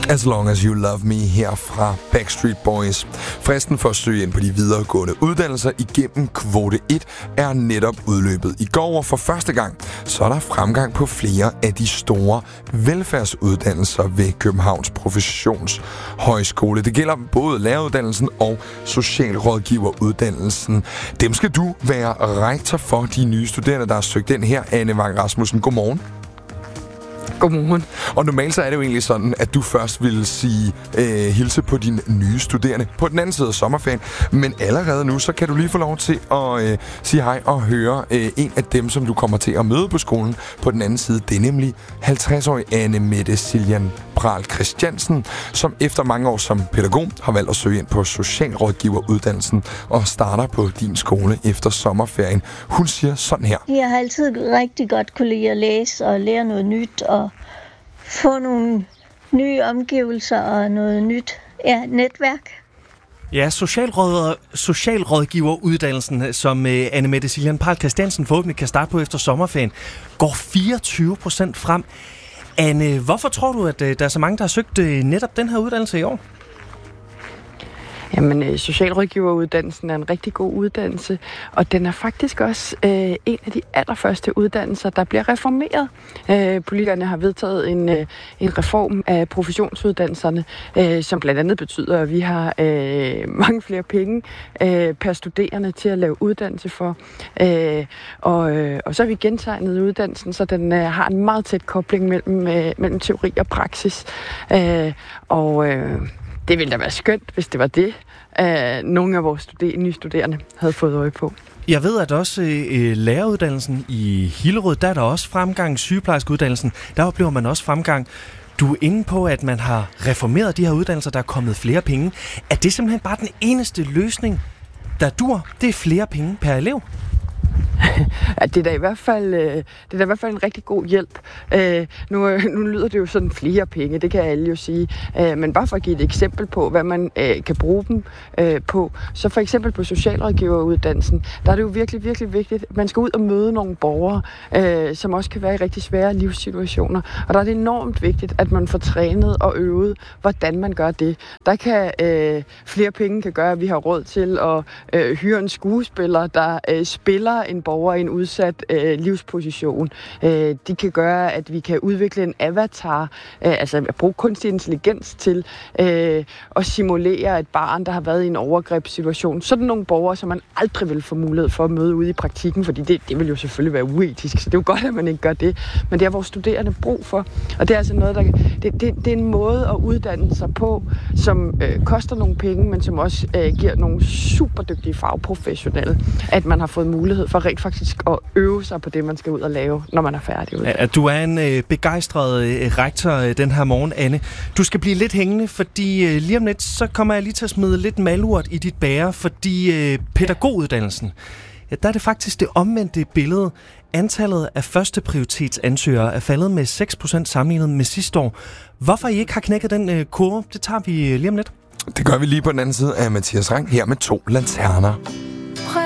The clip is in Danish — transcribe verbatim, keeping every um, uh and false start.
As Long As You Love Me her fra Backstreet Boys. Fristen for at søge ind på de videregående uddannelser igennem kvote et er netop udløbet i går, og for første gang så er der fremgang på flere af de store velfærdsuddannelser ved Københavns Professionshøjskole. Det gælder både læreruddannelsen og socialrådgiveruddannelsen. Dem skal du være rektor for, de nye studerende, der har søgt ind her. Anne Vang Rasmussen, godmorgen. Godmorgen. Og normalt så er det jo egentlig sådan, at du først vil sige øh, hilse på dine nye studerende på den anden side af sommerferien. Men allerede nu, så kan du lige få lov til at øh, sige hej og høre øh, en af dem, som du kommer til at møde på skolen på den anden side. Det er nemlig halvtreds-årige Anne Mette Siljan Brahl Christiansen, som efter mange år som pædagog har valgt at søge ind på socialrådgiveruddannelsen og starter på din skole efter sommerferien. Hun siger sådan her. Jeg har altid rigtig godt kunne lide at læse og lære noget nyt og få nogle nye omgivelser og noget nyt ja, netværk. Ja, socialråd, socialrådgiveruddannelsen, som uh, Anne Mette Siljan Brahl Christiansen forhåbentlig kan starte på efter sommerferien, går fireogtyve procent frem. Anne, hvorfor tror du, at uh, der er så mange, der har søgt uh, netop den her uddannelse i år? Jamen, socialrådgiveruddannelsen er en rigtig god uddannelse, og den er faktisk også øh, en af de allerførste uddannelser, der bliver reformeret. Øh, politikerne har vedtaget en, øh, en reform af professionsuddannelserne, øh, som blandt andet betyder, at vi har øh, mange flere penge øh, per studerende til at lave uddannelse for. Øh, og, øh, og så har vi gentegnet uddannelsen, så den øh, har en meget tæt kobling mellem, øh, mellem teori og praksis. Øh, og... Øh, Det ville da være skønt, hvis det var det, øh, nogle af vores studer- nye studerende havde fået øje på. Jeg ved, at også øh, læreruddannelsen i Hillerød, der er der også fremgang. Sygeplejerskeuddannelsen, der oplever man også fremgang. Du er inde på, at man har reformeret de her uddannelser, der er kommet flere penge. Er det simpelthen bare den eneste løsning, der dur? Det er flere penge per elev? Ja, det er da i hvert fald, øh, det er da i hvert fald en rigtig god hjælp. Øh, nu, nu lyder det jo sådan flere penge, det kan alle jo sige. Øh, men bare for at give et eksempel på, hvad man øh, kan bruge dem øh, på. Så for eksempel på socialrådgiveruddannelsen, der er det jo virkelig, virkelig vigtigt, at man skal ud og møde nogle borgere, øh, som også kan være i rigtig svære livssituationer. Og der er det enormt vigtigt, at man får trænet og øvet, hvordan man gør det. Der kan øh, flere penge kan gøre, at vi har råd til at øh, hyre en skuespiller, der øh, spiller en borger i en udsat øh, livsposition. Øh, de kan gøre, at vi kan udvikle en avatar, øh, altså at bruge kunstig intelligens til øh, at simulere et barn, der har været i en overgrebssituation. Sådan nogle borgere, som man aldrig vil få mulighed for at møde ude i praktikken, fordi det, det vil jo selvfølgelig være uetisk, så det er jo godt, at man ikke gør det. Men det er vores studerende brug for, og det er altså noget, der det, det, det er en måde at uddanne sig på, som øh, koster nogle penge, men som også øh, giver nogle superdygtige fagprofessionelle, at man har fået mulighed for rent faktisk at øve sig på det, man skal ud og lave, når man er færdig. Ja, du er en øh, begejstret øh, rektor øh, den her morgen, Anne. Du skal blive lidt hængende, fordi øh, lige om lidt, så kommer jeg lige til at smide lidt malurt i dit bære, fordi øh, pædagoguddannelsen, ja, der er det faktisk det omvendte billede. Antallet af første prioritetsansøgere er faldet med seks procent sammenlignet med sidste år. Hvorfor I ikke har knækket den øh, kurve, det tager vi øh, lige om lidt. Det gør vi lige på den anden side af Mathias Rang her med to lanterner.